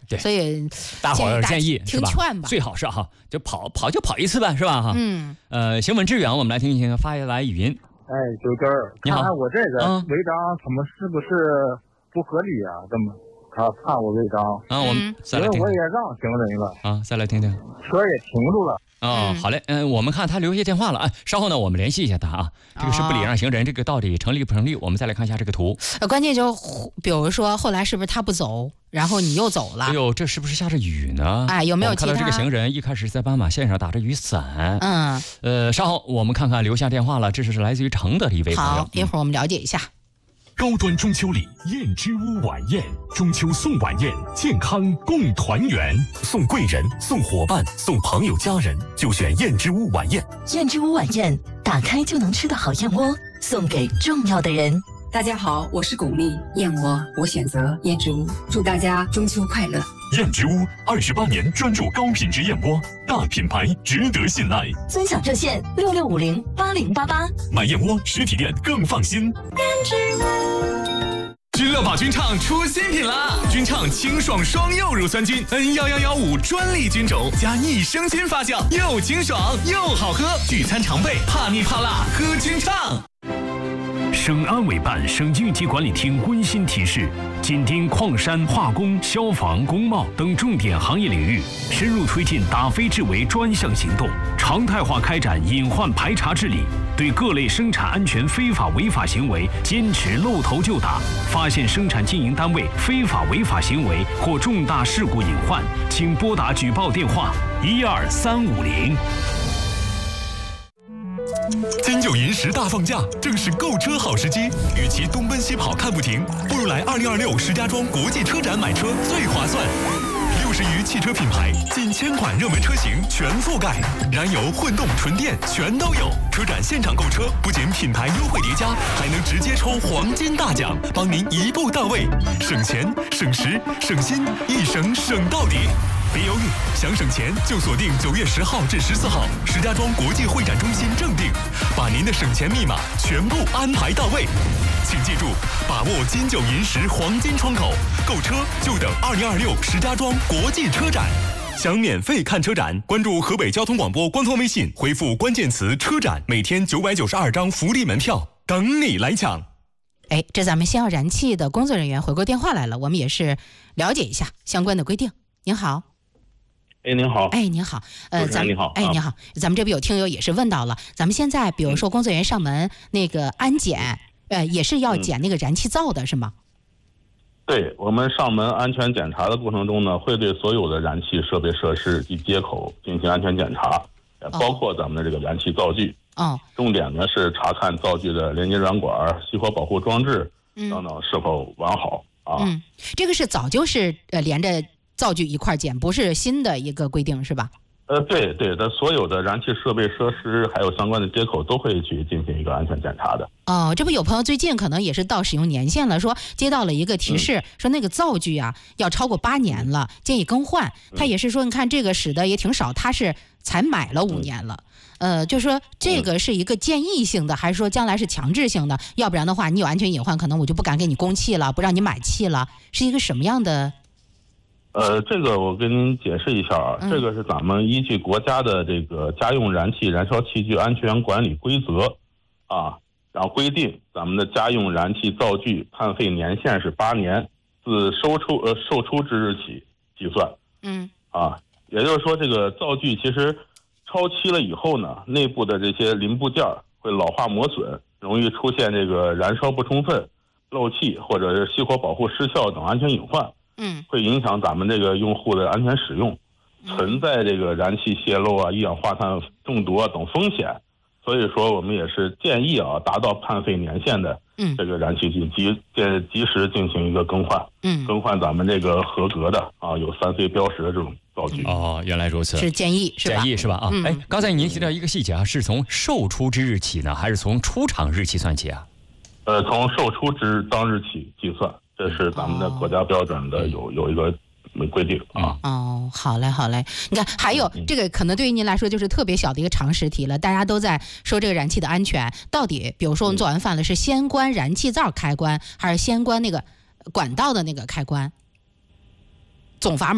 对， 所以大伙儿建议听劝吧， 最好是哈，就跑一次吧，是吧哈？行稳致远，我们来听一听发来语音。 哎，九根儿， 你好， 看看我这个违章，他们是不是不合理啊？这么他判我违章啊？我们再来听听， 因为我也让行人了啊，再来听听， 车也停住了。 好嘞，我们看他留下电话了，哎，稍后呢，我们联系一下他啊。这个是不礼让行人，这个到底成立不成立？我们再来看一下这个图。 关键就比如说后来是不是他不走，然后你又走了？ 哎呦，这是不是下着雨呢？ 哎，有没有其他？ 看到这个行人一开始在斑马线上打着雨伞。稍后我们看看留下电话了，这是来自于承德的一位朋友。 好，一会儿我们了解一下。 高端中秋礼燕之屋晚宴，中秋送晚宴，健康共团圆，送贵人，送伙伴，送朋友家人，就选燕之屋晚宴。 燕之屋晚宴，打开就能吃的好燕窝，送给重要的人。 大家好，我是巩俐，燕窝我选择燕之屋，祝大家中秋快乐。 燕之屋28年专注高品质燕窝，大品牌值得信赖。 尊享热线66508088， 买燕窝实体店更放心。 燕之屋。 君乐宝君畅出新品啦！君畅清爽双柚乳酸菌 N11115专利菌种加益生菌发酵，又清爽又好喝，聚餐常备，怕腻怕辣喝君畅。 省安委办、省应急管理厅温馨提示：紧盯矿山、化工、消防、工贸等重点行业领域，深入推进打非治为专项行动，常态化开展隐患排查治理，对各类生产安全非法违法行为坚持露头就打。发现生产经营单位非法违法行为或重大事故隐患，请拨打举报电话12350。金九银十大放假，正是购车好时机。与其东奔西跑看不停，不如来2026石家庄国际车展买车最划算。60余汽车品牌，近1000款热门车型全覆盖，燃油、混动、纯电全都有。车展现场购车，不仅品牌优惠叠加，还能直接抽黄金大奖，帮您一步到位，省钱、省时、省心，一省省到底。别犹豫，想省钱就锁定9月10号至14号石家庄国际会展中心正定，把您的省钱密码全部安排到位。请记住，把握金九银十黄金窗口，购车就等2026石家庄国际车展。想免费看车展，关注河北交通广播官方微信，回复关键词车展，每天992张福利门票等你来抢。 哎，这咱们先要燃气的工作人员回过电话来了，我们也是了解一下相关的规定。您好。 哎，您好。 哎，您好。 你好。 哎，您好。咱们这边有听友也是问到了，咱们现在比如说工作人员上门那个安检，也是要检那个燃气灶的是吗？ 对，我们上门安全检查的过程中呢，会对所有的燃气设备设施及接口进行安全检查，包括咱们的这个燃气灶具。重点呢是查看灶具的连接软管、熄火保护装置等等是否完好啊。 这个是早就是连着灶具一块检，不是新的一个规定是吧？ 对，的所有的燃气设备设施还有相关的接口都会去进行一个安全检查的。 这不有朋友最近可能也是到使用年限了，说接到了一个提示，说那个灶具啊要超过8年了，建议更换。他也是说，你看这个使的也挺少，他是才买了5年了。就说这个是一个建议性的，还是说将来是强制性的？要不然的话，你有安全隐患，可能我就不敢给你供气了，不让你买气了，是一个什么样的？ 这个我跟您解释一下啊，这个是咱们依据国家的这个家用燃气燃烧器具安全管理规则啊，然后规定咱们的家用燃气灶具判废年限是8年，自售出之日起计算。也就是说，这个灶具其实超期了以后呢，内部的这些零部件会老化磨损，容易出现这个燃烧不充分、漏气或者是熄火保护失效等安全隐患。会影响咱们这个用户的安全使用，存在这个燃气泄漏啊、一氧化碳中毒啊等风险。所以说，我们也是建议啊，达到判废年限的这个燃气及时进行一个更换。更换咱们这个合格的啊，有3C 标识的这种灶具。 原来如此， 是建议是吧？ 建议是吧？哎，刚才您提到一个细节啊，是从售出之日起呢，还是从出厂日起算起啊？ 从售出之当日起计算。这是咱们的国家标准的有一个规定啊。 好嘞。你看，还有这个可能对于您来说就是特别小的一个常识题了。大家都在说这个燃气的安全，到底比如说我们做完饭了，是先关燃气灶开关，还是先关那个管道的那个开关？总阀门